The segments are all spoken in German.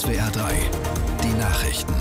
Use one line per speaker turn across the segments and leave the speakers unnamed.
SWR 3, die Nachrichten.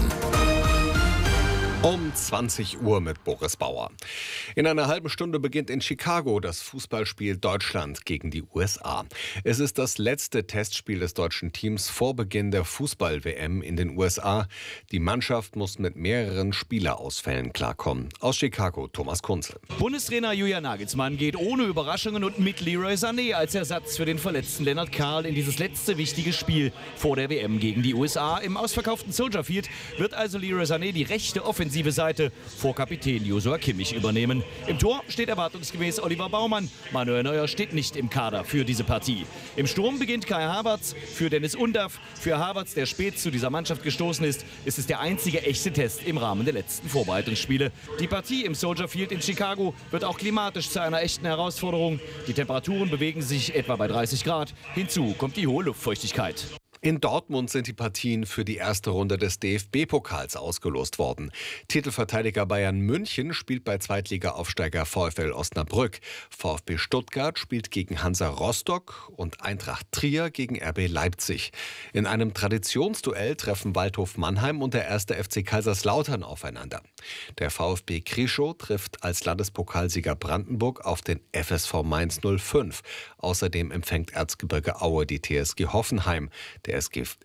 Um 20 Uhr mit Boris Bauer. In einer halben Stunde beginnt in Chicago das Fußballspiel Deutschland gegen die USA. Es ist das letzte Testspiel des deutschen Teams vor Beginn der Fußball-WM in den USA. Die Mannschaft muss mit mehreren Spielerausfällen klarkommen. Aus Chicago, Thomas Kunze.
Bundestrainer Julian Nagelsmann geht ohne Überraschungen und mit Leroy Sané als Ersatz für den verletzten Lennart Karl in dieses letzte wichtige Spiel vor der WM gegen die USA. Im ausverkauften Soldier Field wird also Leroy Sané die rechte offensive Seite vor Kapitän Joshua Kimmich übernehmen. Im Tor steht erwartungsgemäß Oliver Baumann. Manuel Neuer steht nicht im Kader für diese Partie. Im Sturm beginnt Kai Havertz für Dennis Undaff. Für Havertz, der spät zu dieser Mannschaft gestoßen ist es der einzige echte Test im Rahmen der letzten Vorbereitungsspiele. Die Partie im Soldier Field in Chicago wird auch klimatisch zu einer echten Herausforderung. Die Temperaturen bewegen sich etwa bei 30 Grad. Hinzu kommt die hohe Luftfeuchtigkeit.
In Dortmund sind die Partien für die erste Runde des DFB-Pokals ausgelost worden. Titelverteidiger Bayern München spielt bei Zweitliga-Aufsteiger VfL Osnabrück. VfB Stuttgart spielt gegen Hansa Rostock und Eintracht Trier gegen RB Leipzig. In einem Traditionsduell treffen Waldhof Mannheim und der 1. FC Kaiserslautern aufeinander. Der VfB Krischow trifft als Landespokalsieger Brandenburg auf den FSV Mainz 05. Außerdem empfängt Erzgebirge Aue die TSG Hoffenheim. Der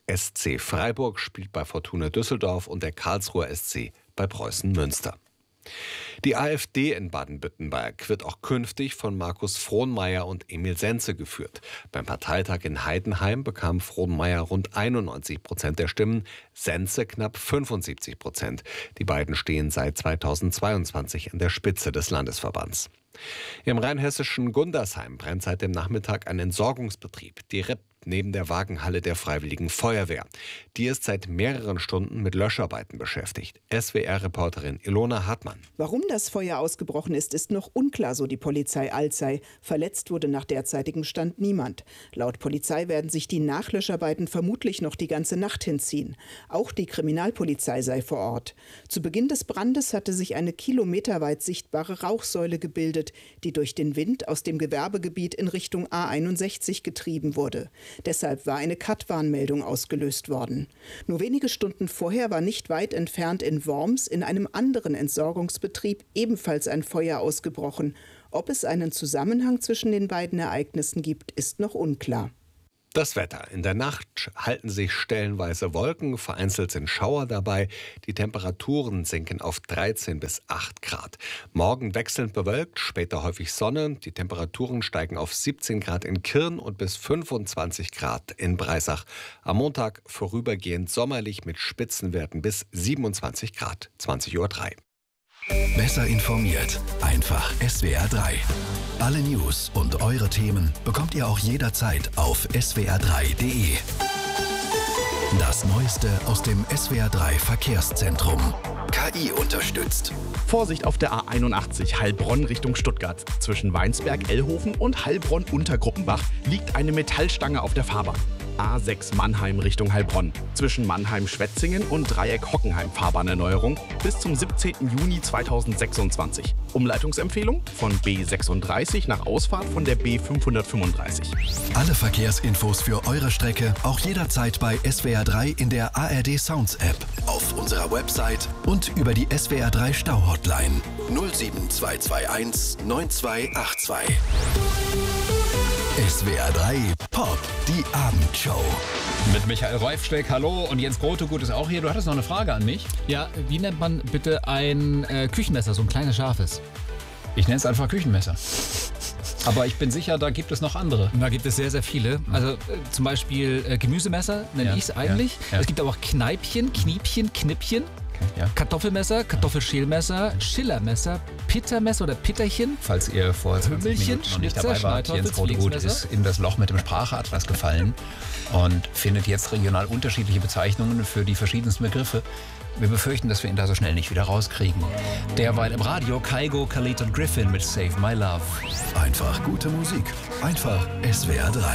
SC Freiburg spielt bei Fortuna Düsseldorf und der Karlsruher SC bei Preußen Münster. Die AfD in Baden-Württemberg wird auch künftig von Markus Frohnmayer und Emil Senze geführt. Beim Parteitag in Heidenheim bekam Frohnmayer rund 91% der Stimmen, Senze knapp 75%. Die beiden stehen seit 2022 an der Spitze des Landesverbands. Im rheinhessischen Gundersheim brennt seit dem Nachmittag ein Entsorgungsbetrieb direkt neben der Wagenhalle der Freiwilligen Feuerwehr. Die ist seit mehreren Stunden mit Löscharbeiten beschäftigt. SWR-Reporterin Ilona Hartmann.
Warum das Feuer ausgebrochen ist, ist noch unklar, so die Polizei Alzey. Verletzt wurde nach derzeitigem Stand niemand. Laut Polizei werden sich die Nachlöscharbeiten vermutlich noch die ganze Nacht hinziehen. Auch die Kriminalpolizei sei vor Ort. Zu Beginn des Brandes hatte sich eine kilometerweit sichtbare Rauchsäule gebildet, die durch den Wind aus dem Gewerbegebiet in Richtung A61 getrieben wurde. Deshalb war eine Cut-Warnmeldung ausgelöst worden. Nur wenige Stunden vorher war nicht weit entfernt in Worms in einem anderen Entsorgungsbetrieb ebenfalls ein Feuer ausgebrochen. Ob es einen Zusammenhang zwischen den beiden Ereignissen gibt, ist noch unklar.
Das Wetter. In der Nacht halten sich stellenweise Wolken, vereinzelt sind Schauer dabei. Die Temperaturen sinken auf 13 bis 8 Grad. Morgen wechselnd bewölkt, später häufig Sonne. Die Temperaturen steigen auf 17 Grad in Kirn und bis 25 Grad in Breisach. Am Montag vorübergehend sommerlich mit Spitzenwerten bis 27 Grad, 20:03 Uhr.
Besser informiert, einfach SWR 3. Alle News und eure Themen bekommt ihr auch jederzeit auf swr3.de. Das Neueste aus dem SWR 3 Verkehrszentrum. KI unterstützt.
Vorsicht auf der A81 Heilbronn Richtung Stuttgart. Zwischen Weinsberg, Ellhofen und Heilbronn Untergruppenbach liegt eine Metallstange auf der Fahrbahn. A6 Mannheim Richtung Heilbronn. Zwischen Mannheim-Schwetzingen und Dreieck Hockenheim Fahrbahnerneuerung bis zum 17. Juni 2026. Umleitungsempfehlung von B36 nach Ausfahrt von der B535.
Alle Verkehrsinfos für eure Strecke auch jederzeit bei SWR 3 in der ARD Sounds App, auf unserer Website und über die SWR 3 Stau-Hotline 07221 9282. SWR 3 Pop, die Abendshow.
Mit Michael Reufsteck, hallo, und Jens Grotegut ist auch hier. Du hattest noch eine Frage an mich?
Ja, wie nennt man bitte ein Küchenmesser, so ein kleines scharfes?
Ich nenne es einfach Küchenmesser. Aber ich bin sicher, da gibt es noch andere.
Da gibt es sehr, sehr viele. Also zum Beispiel Gemüsemesser nenne ich es eigentlich.
Ja.
Es gibt aber auch Kneipchen, Kniepchen, Knippchen.
Okay, ja.
Kartoffelmesser, Kartoffelschälmesser, Schillermesser, Pittermesser oder Pitterchen.
Falls ihr vor 20
Hümmelchen,
Minuten noch nicht
Schnitzer,
dabei wart, Jens Grotegut ist in das Loch mit dem Spracheatlas gefallen und findet jetzt regional unterschiedliche Bezeichnungen für die verschiedensten Begriffe. Wir befürchten, dass wir ihn da so schnell nicht wieder rauskriegen. Derweil im Radio Kygo, Khalid und Griffin mit Save My Love.
Einfach gute Musik. Einfach SWR 3.